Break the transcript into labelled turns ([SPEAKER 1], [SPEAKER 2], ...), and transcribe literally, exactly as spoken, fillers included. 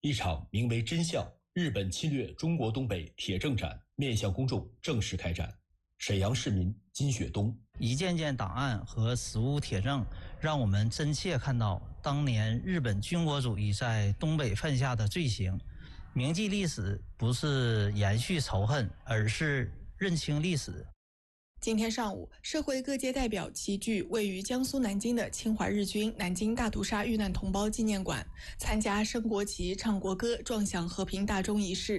[SPEAKER 1] 一场名为“真相：日本侵略中国东北”铁证展面向公众正式开展。沈阳市民金雪东：
[SPEAKER 2] 一件件档案和实物铁证，让我们真切看到当年日本军国主义在东北犯下的罪行。铭记历史不是延续仇恨，而是认清历史。
[SPEAKER 3] 今天上午，社会各界代表齐聚位于江苏南京的侵华日军南京大屠杀遇难同胞纪念馆，参加升国旗、唱国歌、撞响和平大钟仪式。